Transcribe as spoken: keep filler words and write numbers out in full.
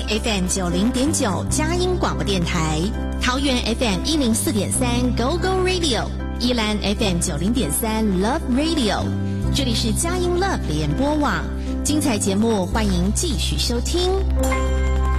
F M 九零点九佳音广播电台，桃园 F M 一零四点三 Go Go Radio， 宜兰 F M 九零点三 Love Radio， 这里是佳音 Love 联播网，精彩节目欢迎继续收听。